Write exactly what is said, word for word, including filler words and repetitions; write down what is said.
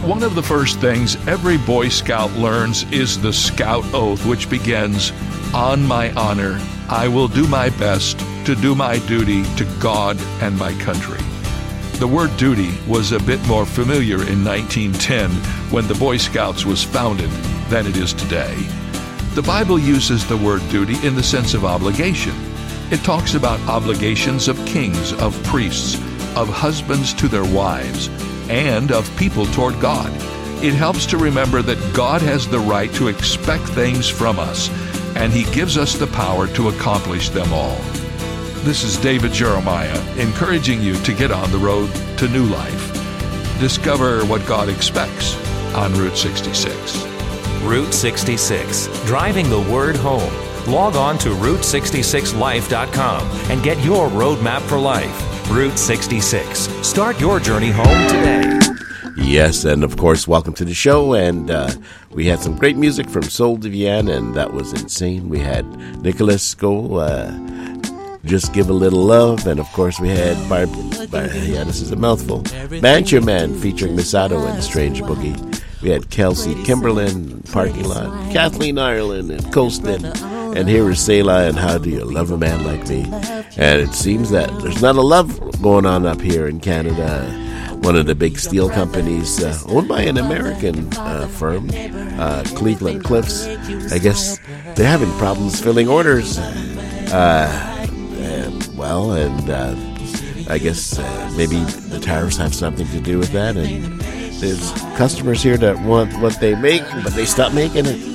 One of the first things every Boy Scout learns is the Scout Oath, which begins, "On my honor, I will do my best to do my duty to God and my country." The word duty was a bit more familiar in nineteen ten when the Boy Scouts was founded than it is today. The Bible uses the word duty in the sense of obligation. It talks about obligations of kings, of priests, of husbands to their wives, and of people toward God. It helps to remember that God has the right to expect things from us, and He gives us the power to accomplish them all. This is David Jeremiah, encouraging you to get on the road to new life. Discover what God expects on Route sixty-six. Route sixty-six, driving the word home. Log on to route sixty-six life dot com and get your roadmap for life. Route sixty-six. Start your journey home today. Yes, and of course, welcome to the show. And uh, we had some great music from Soul de Vienne, and that was insane. We had Nicholas Go, uh, Just Give a Little Love, and of course we had Barb. Bar- yeah, this is a mouthful. Banjo Man featuring Misato and Strange Boogie. We had Kelsey Kimberlin, Parking Lot, Kathleen Ireland, and Colston. And here is Selah and How Do You Love a Man Like Me? And it seems that there's not a love going on up here in Canada. One of the big steel companies uh, owned by an American uh, firm, uh, Cleveland Cliffs. I guess they're having problems filling orders. Uh, and, well, and uh, I guess uh, maybe the tariffs have something to do with that. And there's customers here that want what they make, but they stop making it.